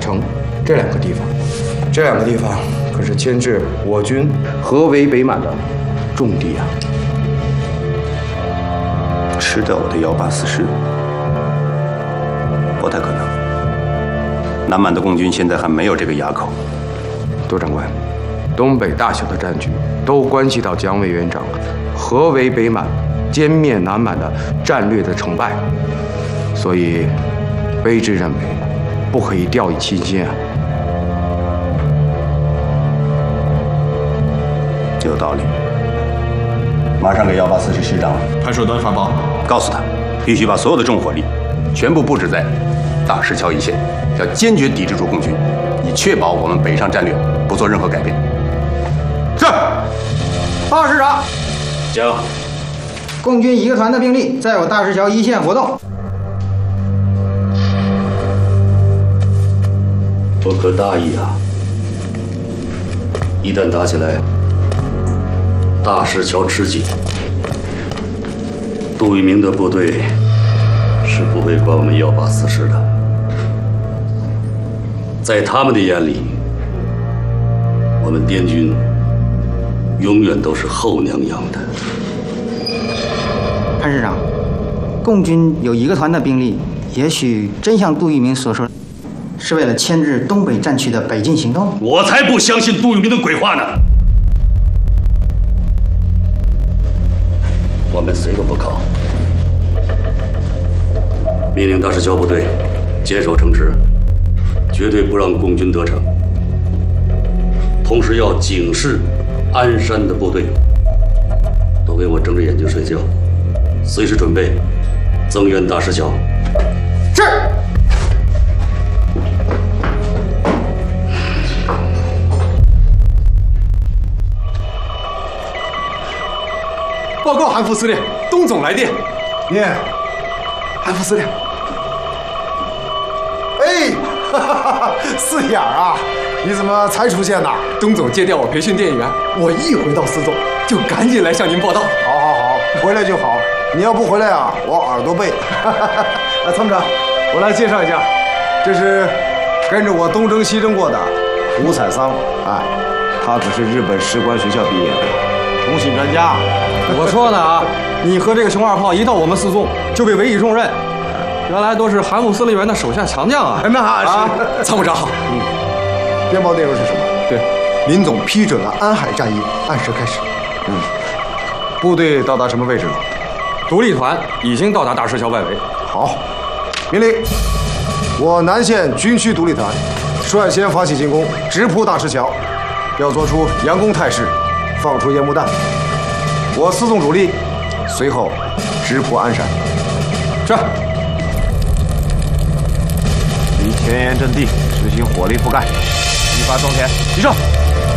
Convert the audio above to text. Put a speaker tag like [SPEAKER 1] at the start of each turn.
[SPEAKER 1] 城这2个地方。这2个地方可是牵制我军合围北满的重地啊！
[SPEAKER 2] 吃掉我的184师，不太可能。南满的共军现在还没有这个垭口。
[SPEAKER 1] 杜长官，东北大小的战局都关系到蒋委员长合围北满、歼灭南满的战略的成败，所以卑职认为不可以掉以轻心啊。
[SPEAKER 2] 有道理。马上给184师师长
[SPEAKER 3] 派手段传报，
[SPEAKER 2] 告诉他，必须把所有的重火力全部布置在大石桥一线，要坚决抵制住共军，以确保我们北上战略不做任何改变。
[SPEAKER 1] 是。报师长。
[SPEAKER 2] 讲。
[SPEAKER 4] 共军1个团的兵力在我大石桥一线活动。
[SPEAKER 5] 不可大意啊！一旦打起来，大石桥吃紧，杜聿明的部队是不会管我们184师的。在他们的眼里，我们滇军永远都是后娘养的。
[SPEAKER 4] 潘师长，共军有1个团的兵力，也许真像杜聿明所说，是为了牵制东北战区的北进行动。
[SPEAKER 5] 我才不相信杜聿明的鬼话呢！我们谁都不靠，命令大石桥部队坚守城池，绝对不让共军得逞。同时要警示鞍山的部队，都给我睁着眼睛睡觉，随时准备增援大石桥。
[SPEAKER 4] 是。
[SPEAKER 3] 报告韩副司令，东总来电。
[SPEAKER 6] 念，
[SPEAKER 3] 韩副司令。
[SPEAKER 6] 哎，四眼啊，你怎么才出现呢？
[SPEAKER 3] 东总借调我培训电员，我一回到四纵就赶紧来向您报道。
[SPEAKER 6] 好，好，好，回来就好。你要不回来啊，我耳朵背。参谋长，我来介绍一下，这是跟着我东征西征过的吴采桑。哎，他可是日本士官学校毕业的，通信专家。
[SPEAKER 3] 我说呢啊，你和这个熊二炮一到我们四纵就被委以重任，原来都是韩副司令员的手下强将啊！
[SPEAKER 6] 那是。
[SPEAKER 3] 参谋长，
[SPEAKER 6] 电报内容是什么？
[SPEAKER 3] 对，
[SPEAKER 6] 林总批准了安海战役按时开始。部队到达什么位置了？
[SPEAKER 3] 独立团已经到达大石桥外围。
[SPEAKER 6] 好，命令，我南线军区独立团率先发起进攻，直扑大石桥，要做出佯攻态势，放出烟幕弹。我四纵主力随后直扑鞍山。
[SPEAKER 3] 是。
[SPEAKER 6] 离前沿阵地实行火力覆盖，一发装填，集中。